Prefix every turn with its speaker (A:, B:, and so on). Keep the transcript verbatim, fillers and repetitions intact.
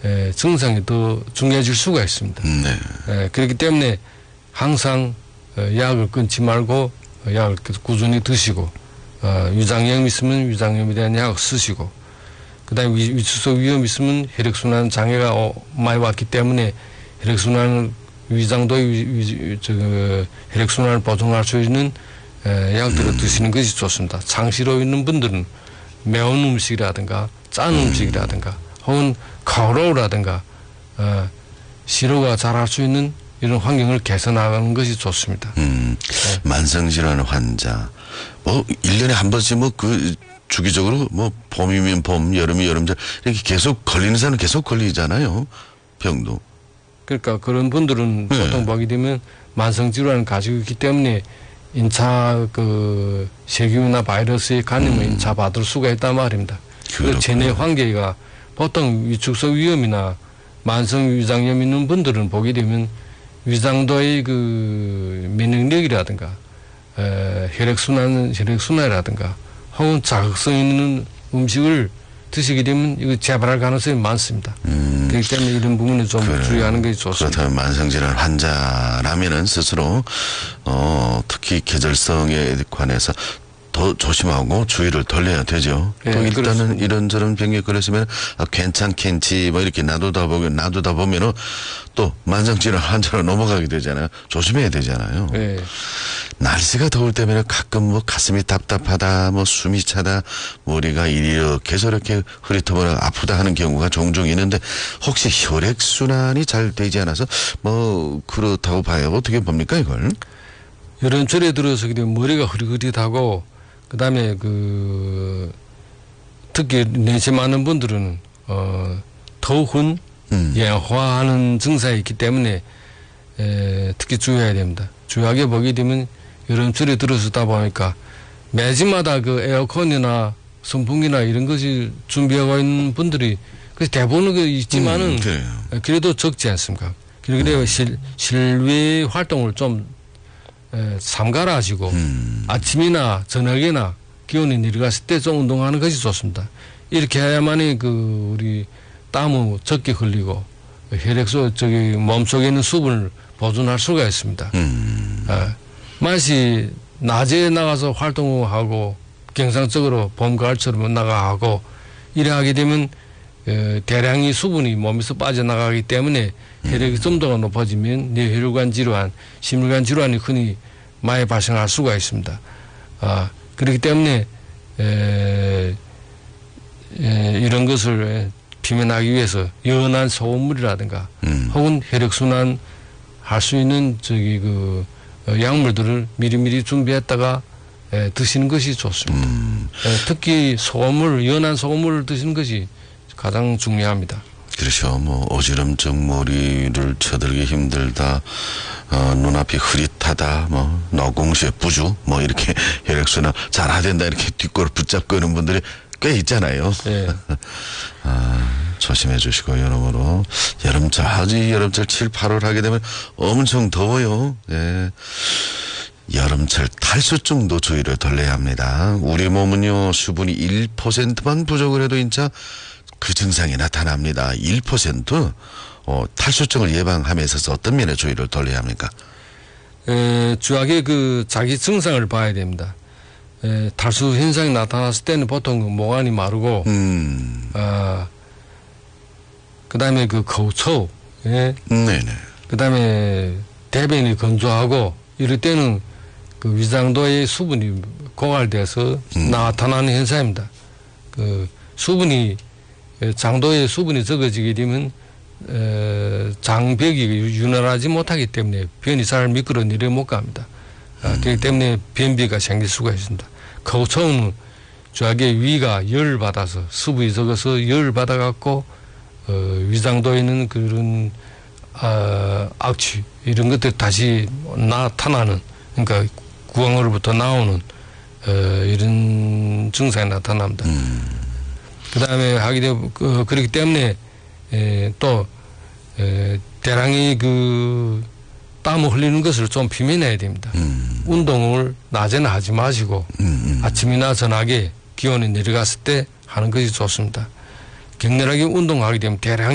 A: 에, 증상이 더 중요해질 수가 있습니다.
B: 네.
A: 에, 그렇기 때문에 항상 어, 약을 끊지 말고 어, 약을 꾸준히 드시고 어, 위장염 있으면 위장염에 대한 약을 쓰시고 그다음에 위, 위축성 위염 있으면 혈액순환 장애가 어, 많이 왔기 때문에 혈액순환 위장도의 위, 위, 저, 혈액순환을 보존할 수 있는 에, 약들을 음. 드시는 것이 좋습니다. 장시로 있는 분들은 매운 음식이라든가 짠 음. 음식이라든가 혹은 가로라든가 어, 시로가 자랄 수 있는 이런 환경을 개선하는 것이 좋습니다.
B: 음, 네. 만성질환 환자 뭐 일 년에 한 번씩 뭐 그 주기적으로 뭐 봄이면 봄, 여름이 여름철 이렇게 계속 걸리는 사람은 계속 걸리잖아요. 병도.
A: 그러니까 그런 분들은 네. 보통 보게 되면 만성질환을 가지고 있기 때문에 인차 그 세균이나 바이러스의 감염을 음. 인차 받을 수가 있단 말입니다. 그 체내 환경이 보통 위축성 위염이나 만성 위장염 있는 분들은 보게 되면 위장도의 그 면역력이라든가 에, 혈액순환, 혈액순환이라든가 혹은 자극성 있는 음식을 드시게 되면 이거 재발할 가능성이 많습니다. 음. 그렇기 때문에 이런 부분을 좀 그래. 주의하는 것이 좋습니다.
B: 그렇다면 만성질환 환자라면은 스스로 어, 특히 계절성에 관해서 더 조심하고 주의를 돌려야 되죠. 네, 또 일단은 그렇습니다. 이런저런 병에 걸렸으면 아, 괜찮겠지 뭐 이렇게 놔두다 보면 놔두다 보면은 또 만성질환 환자로 넘어가게 되잖아요. 조심해야 되잖아요. 네. 날씨가 더울 때면 가끔 뭐 가슴이 답답하다, 뭐 숨이 차다, 머리가 이렇게 저렇게 흐릿하거나 아프다 하는 경우가 종종 있는데 혹시 혈액 순환이 잘 되지 않아서 뭐 그렇다고 봐요. 어떻게 봅니까 이걸?
A: 여름철에 들어서게 되면 머리가 흐릿흐릿하고 그 다음에 그, 특히 내시 많은 분들은, 어, 더운 음. 예화하는 증상이 있기 때문에, 에, 특히 주의해야 됩니다. 주의하게 보게 되면 여름철에 들어서다 보니까 매집마다 그 에어컨이나 선풍기나 이런 것이 준비하고 있는 분들이 그래서 대부분은 그 있지만은 음, 그래도 적지 않습니까? 그래서 음. 실, 실외 활동을 좀 에, 삼가하시고 음. 아침이나 저녁이나 기온이 내려갔을 때 좀 운동하는 것이 좋습니다. 이렇게 해야만이 그 우리 땀을 적게 흘리고 혈액소 저기 몸속에 있는 수분을 보존할 수가 있습니다. 음. 에, 만시 낮에 나가서 활동하고 경상적으로 봄 가을처럼 나가고 이래 하게 되면 에, 대량의 수분이 몸에서 빠져나가기 때문에 혈액의 점도가 높아지면 뇌혈관 질환, 심혈관 질환이 흔히 많이 발생할 수가 있습니다. 아, 그렇기 때문에 에, 에, 이런 것을 비면하기 위해서 연한 소금물이라든가 음. 혹은 혈액순환 할 수 있는 저기 그 약물들을 미리미리 준비했다가 에, 드시는 것이 좋습니다. 음. 에, 특히 소금물, 연한 소금물을 드시는 것이 가장 중요합니다.
B: 그렇죠. 뭐 어지럼증, 머리를 쳐들기 힘들다, 어, 눈앞이 흐릿하다, 뭐 노공시에 부주, 뭐 이렇게 혈액순환 잘 안 된다 이렇게 뒷골 붙잡고 있는 분들이 꽤 있잖아요. 네. 아, 조심해 주시고 여러모로 여름철 아주 여름철 칠, 팔월 하게 되면 엄청 더워요. 예. 여름철 탈수증도 주의를 돌려야 합니다. 우리 몸은요 수분이 일 퍼센트만 부족을 해도 진짜 그 증상이 나타납니다. 일 퍼센트 어, 탈수증을 예방함에 있어서 어떤 면에 주의를 돌려야 합니까?
A: 에, 주하게 그 자기 증상을 봐야 됩니다. 에, 탈수 현상이 나타났을 때는 보통 모관이 마르고, 음. 아, 그 다음에 그 거우초, 예. 네네. 그 다음에 대변이 건조하고, 이럴 때는 그 위장도의 수분이 고갈돼서 음. 나타나는 현상입니다. 그 수분이 장도에 수분이 적어지게 되면 에, 장벽이 윤활하지 못하기 때문에 변이 잘 미끄러 내려 못 갑니다. 아, 음. 그렇기 때문에 변비가 생길 수가 있습니다. 거우초는 주하게 위가 열을 받아서 수분이 적어서 열을 받아갖고 어, 위장도에 있는 그런 어, 악취 이런 것들 다시 나타나는 그러니까 구강으로부터 나오는 어, 이런 증상이 나타납니다. 음. 그 다음에 하게 되고, 그, 그렇기 때문에, 에, 또, 에, 대량의 그, 땀을 흘리는 것을 좀 비면해야 됩니다. 음. 운동을 낮에는 하지 마시고, 음. 아침이나 저녁에 기온이 내려갔을 때 하는 것이 좋습니다. 격렬하게 운동하게 되면 대량